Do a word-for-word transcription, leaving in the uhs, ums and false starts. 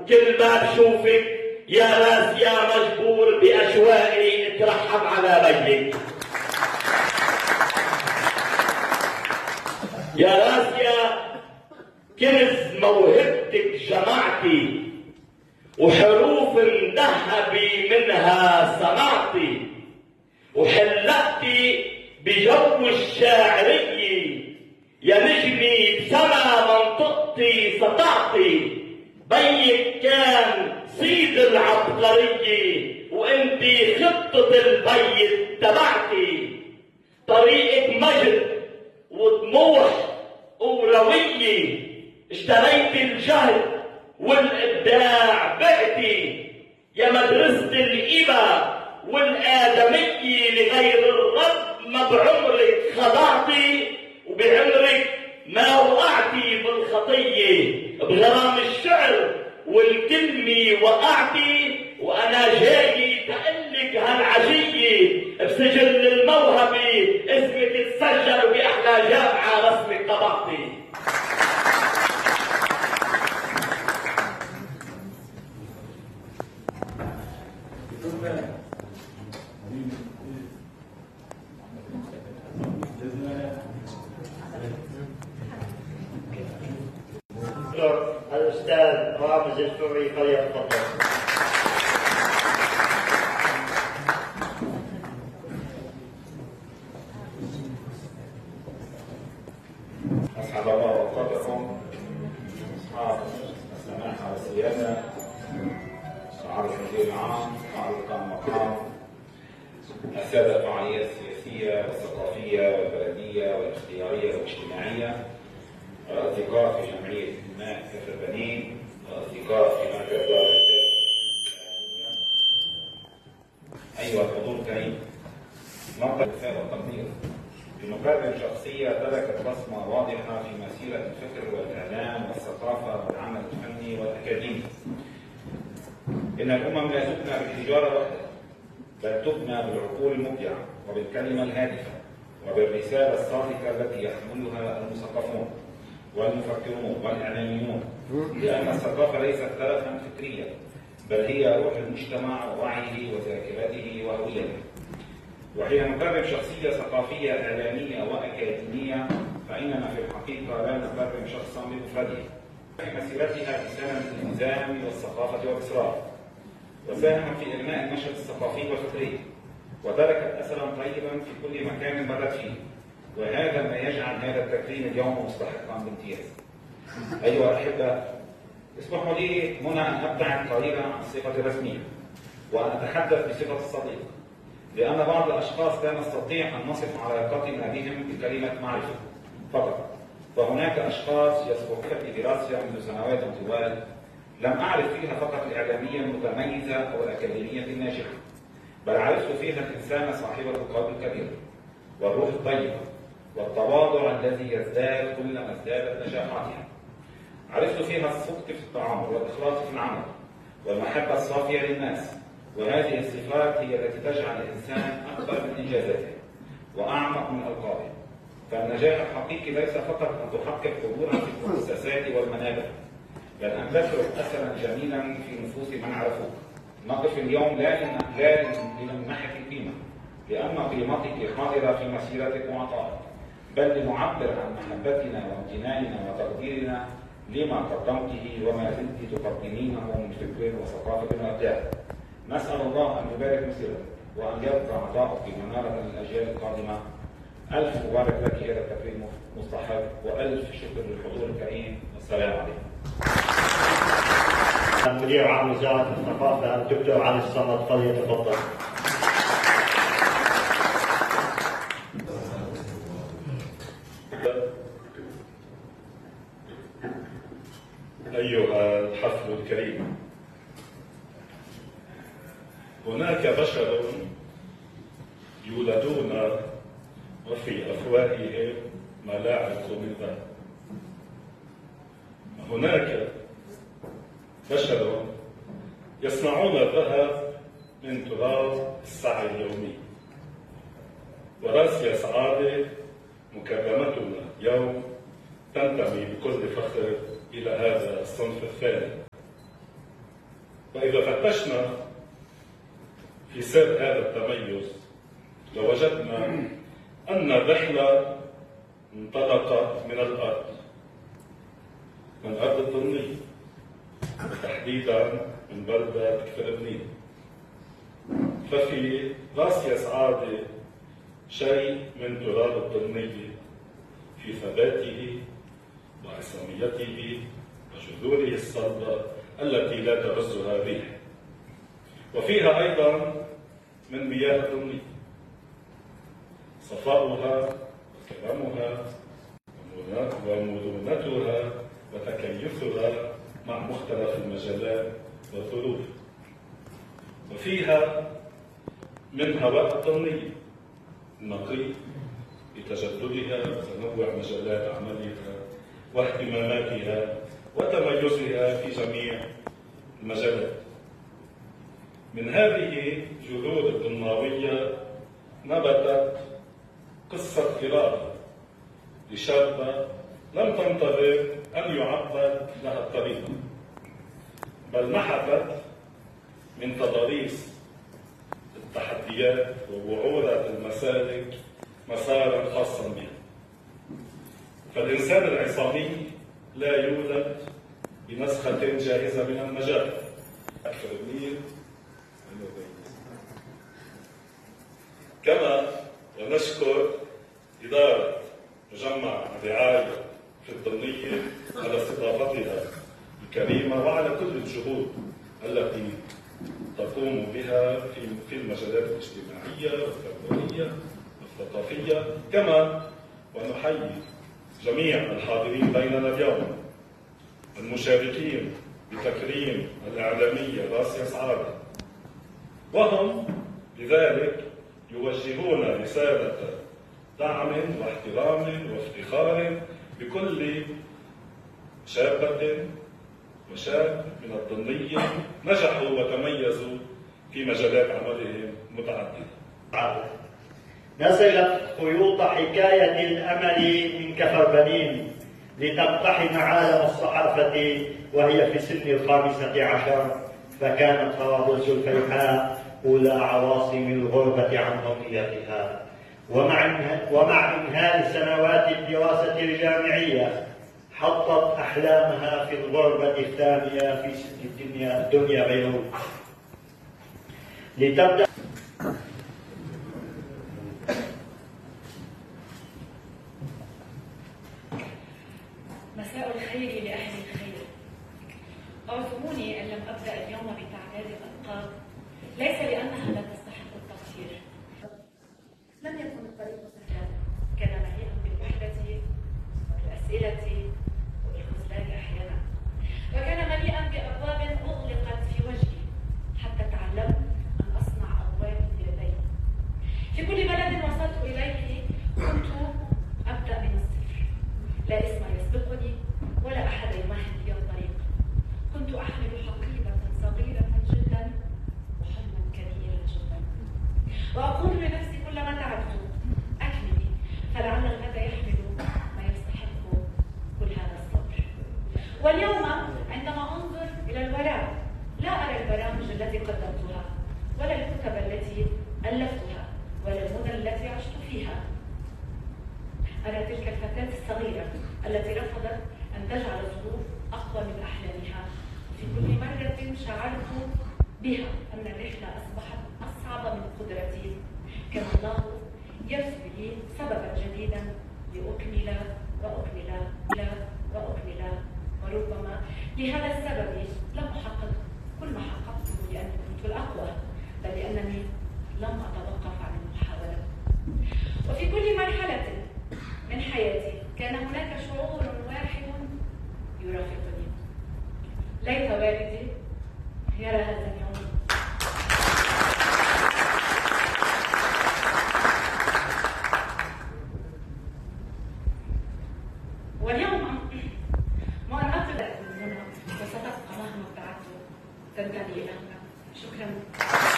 كل ما بشوفك يا راسيا مجبور بأشواقي اترحم على بيك. يا راسيا كنز موهبتك جمعتي، وحروف مذهبي منها سمعتي، وحلقتي بجو الشاعرية، يا نجمي بسما منطقتي سطعتي. بيك كان سيد العبقرية وانتي خطة البيت تبعتي. طريقك مجد وطموح وروية، اشتريت الجهد والإبداع بعتي. يا مدرسة الإبا والآدمية لغير الرب ما بعمرك خضعتي، وبعمرك ما وقعتي بالخطية. بغرام الشعر والكلمة وقعتي، وأنا جاي تقلك هالعشية بسجل الموهبة اسمك تسجل بأحلى جامعة رسمك طبعتي. الأستاذ رامز السوري فليتفضل. أسعد الله أوقاتكم أصحاب السماحة والسيادة، سعادة المدير العام، سعادة المقام، السادة الفعاليات السياسية والثقافية والبلدية والاختيارية والاجتماعية، الأصدقاء في جمعية الماء كفر بنين، الأصدقاء في مركز دار الإرشاد. أيها الحضور الكريم، نقطة الوفاء والتقدير بنكرم شخصية تركت بصمة واضحة في مسيرة الفكر والإعلام والثقافة والعمل الفني والأكاديمي. إن الأمم لا تبنى بالحجارة وحدها، بل تبنى بالعقول المبدعة وبالكلمة الهادفة وبالرسالة الصادقة التي يحملها المثقفون والمفكرون والإعلاميون، لأن الثقافة ليست تلفا فكريا، بل هي روح المجتمع ووعيه وذاكرته وهويته. وحين نكرم شخصية ثقافية إعلامية وأكاديمية، فإننا في الحقيقة لا نكرم شخصا بمفرده. في مسيرتها بسنة الالتزام والثقافة والإصرار، وساهم في إنماء النشاط الثقافي والفكري، وتركت أثرا طيبا في كل مكان مرت فيه، وهذا ما يجعل هذا التكريم اليوم مستحقا بامتياز. أيها الأحبة، اسمحوا لي هنا أن أبدأ القليل عن الصفة الرسمية، وأن أتحدث بصفة الصديق، لأن بعض الأشخاص لا نستطيع أن نصف علاقتنا بهم بكلمة معرفة فقط، فهناك أشخاص يسبقون بدراسة منذ سنوات طوال لم أعرف فيها فقط الإعلامية المتميزة أو الأكاديمية الناجحة، بل عرفت فيها الإنسان صاحبة القلب الكبير والروح الطيبة والتواضع الذي يزداد كلما ازدادت نجاحاتها. عرفت فيها الصدق في التعامل والإخلاص في العمل والمحبة الصافية للناس، وهذه الصفات هي التي تجعل الإنسان أكبر من إنجازاته وأعمق من ألقابه. فالنجاح الحقيقي ليس فقط أن تحقق حضورا في المؤسسات والمنابر، بل أن تترك أثرا جميلا في نفوس من عرفوك. نقف اليوم لا لنمنحك القيمة، لأن قيمتك حاضرة في مسيرتك وعطائك، بل لنعبر عن محبتنا وامتناننا وتقديرنا لما قدمته وما زلت تقدمينه من فكر وثقافة وإبداع. نسأل الله أن يبارك مسيرتك وأن يبقى عطاؤك منارة للأجيال القادمة. ألف مبارك لك، هذا التكريم مستحق، وألف شكر للحضور الكريم، والسلام عليكم. مدير عام وزارة الثقافة الدكتور علي الصمد فليتفضل. أيها الحفل الكريم، هناك بشر يولدون وفي أفواههم ملاعق من ذهب. هناك بشر يصنعون الذهب من تراب السعي اليومي. وراسيا سعادة مكرمتنا اليوم تنتمي بكل فخر إلى هذا الصنف الثاني. وإذا فتشنا في سر هذا التميز لوجدنا أن الرحلة انطلقت من الأرض، من أرض الطنية، وتحديدا من بلدة كفرنين. ففي راس يسعادة شيء من تراب الطنية في ثباته وعصاميته وجذوره الصلبة التي لا تهزها الريح، وفيها أيضا من مياه الطنية صفاؤها وكرمها ومرونتها وتكيفها مع مختلف المجالات والظروف، وفيها من هواء الطنية النقي بتجددها وتنوع مجالات عملها واهتماماتها وتميزها في جميع المجالات. من هذه جذور الطناوية نبتت قصة إرادة لشابة لم تنتظر أن يعبد لها الطريق، بل نحتت من تضاريس التحديات ووعورة المسالك مسارا خاصا بها. فالإنسان العصامي لا يولد بنسخة جاهزة من المجال. أكثر النيل كما ونشكر إدارة مجمع الرعاية في الطنية على استضافتها الكريمة وعلى كل الجهود التي تقوم بها في في المجالات الاجتماعية والتربوية والثقافية. كما ونحيي جميع الحاضرين بيننا اليوم المشاركين بتكريم الإعلامية راس يسعادة، وهم لذلك يوجهون رسالة دعم واحترام وافتخار بكل شابة وشاب من الطنية نجحوا وتميزوا في مجالات عملهم متعددة. نسجت خيوط حكاية الأمل من كفر بنين لتقتحم عالم الصحافة وهي في سن الخامسة عشر، فكانت طرابلس الفيحاء أولى عواصم الغربة عن أمنيتها. ومع ومع إنهاء سنوات الدراسة الجامعية حطت أحلامها في الغربة الثانية في سن الدنيا الدنيا بيروت لتبدأ مساء الخير لأهل الخير. أعذروني إن لم أبدأ اليوم بتعداد الألقاب، ليس لأنها لا تستحق التقدير. لم يكن الطريق سهلا، كان مليئا بالوحدة والأسئلة والخذلان أحيانا، وكان مليئا بأبواب أغلقت في وجهي حتى تعلمت أن أصنع أبواب بيدي. في كل بلد وصلت إليه كنت أبدأ من الصفر، لا اسم يسبقني ولا أحد يمهد لي الطريق. كنت أحمل حقيبة صغيرة جدا وحلما كبيرا جدا، وأقول لنفسي كلما تعبت أكملي، فلعل الغد يحمل ما يستحق كل هذا الصبر. واليوم عندما أنظر إلى الوراء لا أرى البرامج التي قدمتها ولا الكتب التي ألفتها ولا المدن التي عشت فيها. أرى تلك الفتاة الصغيرة التي رفضت أن تجعل الظروف أقوى من أحلامها. في كل مرة شعرت بها أن الرحلة أصبحت أصعب من قدرتي، كان الله يرسل لي سببا جديدا لأكمل وأكمل وأكمل، وربما لهذا السبب لم أحقق كل ما حققته لأني كنت الأقوى، بل لأنني لم أتوقف عن المحاولة. وفي كل مرحلة من حياتي كان هناك شعور واحد يرافقني. ليت والدي يرى هذا اليوم. واليوم ما أنا أطلع من هنا وستبقى مهما ابتعدت تنتمي إلى هنا. شكرا.